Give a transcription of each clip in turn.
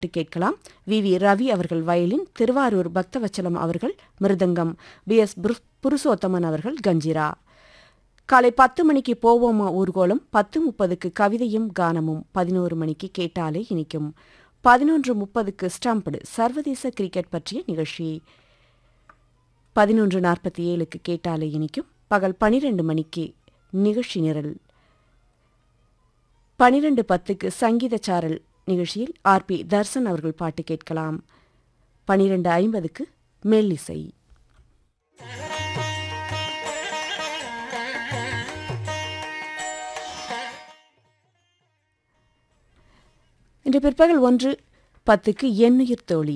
கேட்கலாம். வி ரவி அவர்கள் வயலின், திருவாரூர் பக்தவச்சலம் அவர்கள் மிருதங்கம், BS புருஷோத்தமன் அவர்கள் கஞ்சிரா. காலை 10 மணிக்கு போவோமா ஊர்கோலம், 10:30க்கு கவிதையும் கானமும், 11 மணிக்கு கேட்டாலே இனிக்கும், 11:30க்கு ஸ்டம்படு சர்வதேச கிரிக்கெட் பற்றிய நிகழ்ச்சி, 11:47க்கு கேட்டாலே இனிக்கும், பகல் 12 மணிக்கு நிகழ்ச்சி நிரல், 12:10க்கு சங்கீத சாரல் நிகழ்ச்சியில் RP தர்சன் அவர்கள் பாட்டு கேட்கலாம், 12:50க்கு மெல்லிசை. இன்று பிற்பகல் 1:10க்கு எண்ணுயிர் தோழி,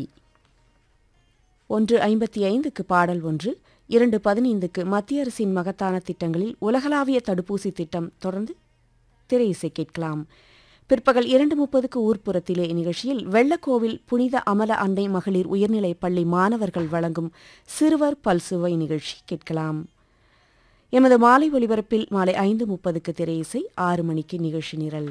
1:55க்கு பாடல் ஒன்று, 2:15க்கு மத்திய அரசின் மகத்தான திட்டங்களில் உலகளாவிய தடுப்பூசி திட்டம், தொடர்ந்து திரை இசை கேட்கலாம். பிற்பகல் 2:30க்கு ஊர்ப்புறத்திலே நிகழ்ச்சியில் வெள்ளக்கோவில் புனித அமல அன்னை மகளிர் உயர்நிலைப் பள்ளி மாணவர்கள் வழங்கும் சிறுவர் பல்சுவை நிகழ்ச்சி கேட்கலாம். எமது மாலை ஒலிபரப்பில் மாலை 5:30க்கு திரை இசை, 6 மணிக்கு நிகழ்ச்சி நிரல்,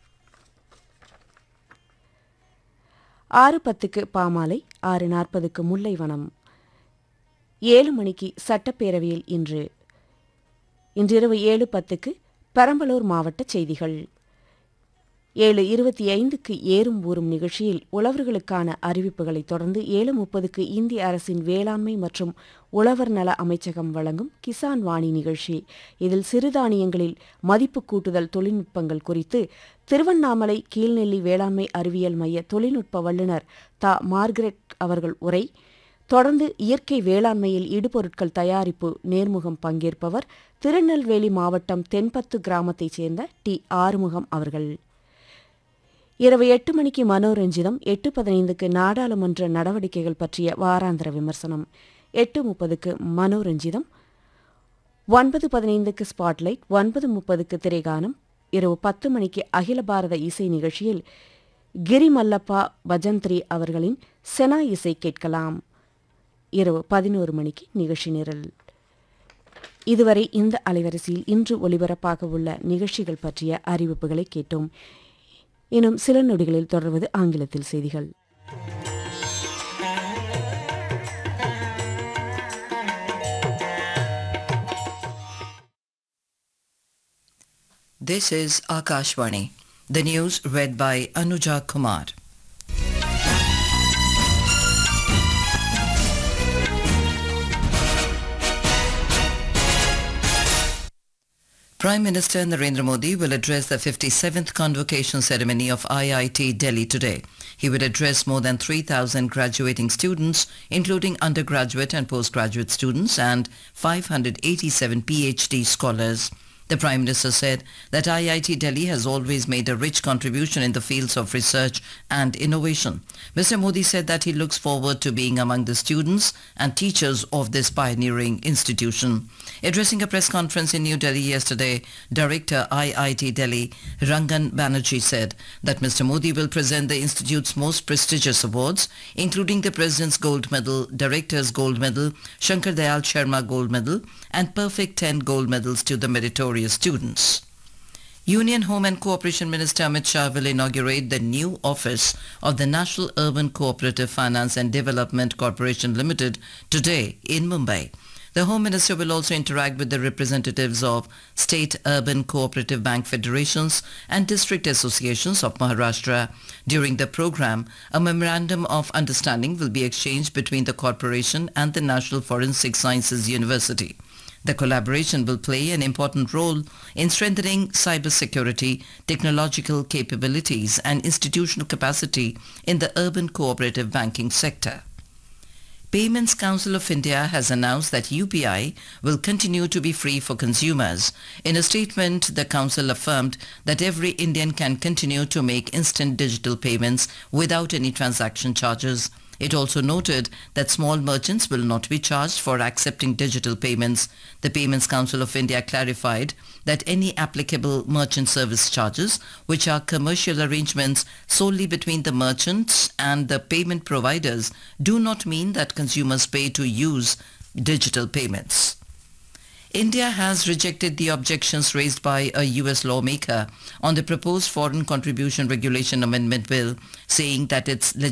6:10க்கு பாமாலை, 6:40க்கு முல்லைவனம், 7 மணிக்கு சட்டப்பேரவையில் இன்றிரவு 7:10க்கு பெரம்பலூர் மாவட்ட செய்திகள், 7:25க்கு ஏறும் ஊறும் நிகழ்ச்சியில் உழவர்களுக்கான அறிவிப்புகளைத் தொடர்ந்து 7:30க்கு இந்திய அரசின் வேளாண்மை மற்றும் உழவர் நல அமைச்சகம் வழங்கும் கிசான் வாணி நிகழ்ச்சி. இதில் சிறுதானியங்களில் மதிப்பு கூட்டுதல் தொழில்நுட்பங்கள் குறித்து திருவண்ணாமலை கீழ்நெல்லி வேளாண்மை அறிவியல் மைய தொழில்நுட்ப வல்லுநர் மார்கரெட் அவர்கள் உரை. தொடர்ந்து இயற்கை வேளாண்மையில் இடுபொருட்கள் தயாரிப்பு நேர்முகம் பங்கேற்பவர் திருநெல்வேலி மாவட்டம் தென்பத்து கிராமத்தைச் சேர்ந்த ஆறுமுகம் அவர்கள். இரவு 8 மணிக்கு மனோரஞ்சிதம், 8:15க்கு நாடாளுமன்ற நடவடிக்கைகள் பற்றிய வாராந்திர விமர்சனம், 8:30க்கு மனோரஞ்சிதம், 9:15க்கு ஸ்பாட்லைட், 9:30க்கு திரைகானம். இரவு 10 மணிக்கு அகில பாரத இசை நிகழ்ச்சியில் கிரி மல்லப்பா பஜந்திரி அவர்களின் செனா இசை கேட்கலாம். இரவு 11 மணிக்கு நிகழ்ச்சி நிரல். இதுவரை இந்த அலைவரிசையில் இன்று ஒலிபரப்பாக உள்ள நிகழ்ச்சிகள் பற்றிய அறிவிப்புகளை கேட்டோம். இன்னும் சில நொடிகளில் தொடர்வது ஆங்கிலத்தில் செய்திகள். This is Akashvani. The news read by Anuja Kumar. Prime Minister Narendra Modi will address the 57th convocation ceremony of IIT Delhi today. He will address more than 3,000 graduating students, including undergraduate and postgraduate students, and 587 PhD scholars. The Prime Minister said that IIT Delhi has always made a rich contribution in the fields of research and innovation. Mr. Modi said that he looks forward to being among the students and teachers of this pioneering institution. Addressing a press conference in New Delhi yesterday, Director IIT Delhi, Rangan Banerjee, said that Mr. Modi will present the institute's most prestigious awards, including the President's Gold Medal, Director's Gold Medal, Shankar Dayal Sharma Gold Medal, and Perfect 10 Gold Medals to the meritorious students. Union Home and Cooperation Minister Amit Shah will inaugurate the new office of the National Urban Cooperative Finance and Development Corporation Limited today in Mumbai. The Home Minister will also interact with the representatives of State Urban Cooperative Bank Federations and District Associations of Maharashtra. During the program, a memorandum of understanding will be exchanged between the corporation and the National Forensic Sciences University. The collaboration will play an important role in strengthening cybersecurity, technological capabilities and institutional capacity in the urban cooperative banking sector. Payments Council of India has announced that UPI will continue to be free for consumers. In a statement, the council affirmed that every Indian can continue to make instant digital payments without any transaction charges. It also noted that small merchants will not be charged for accepting digital payments. The Payments Council of India clarified that any applicable merchant service charges, which are commercial arrangements solely between the merchants and the payment providers, do not mean that consumers pay to use digital payments. India has rejected the objections raised by a US lawmaker on the proposed Foreign Contribution Regulation Amendment Bill, saying that its